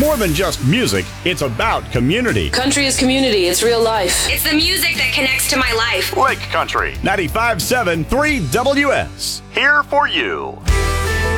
more than just music, it's about community. Country is community. It's real life. It's the music that connects to my life. Lake Country 95.7 3 WS. Here for you.